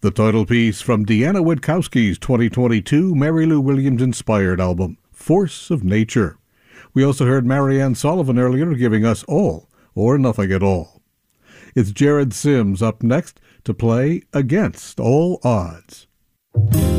The title piece from Deanna Witkowski's 2022 Mary Lou Williams-inspired album, Force of Nature. We also heard Marianne Sullivan earlier giving us All or Nothing at All. It's Jared Sims up next to play Against All Odds.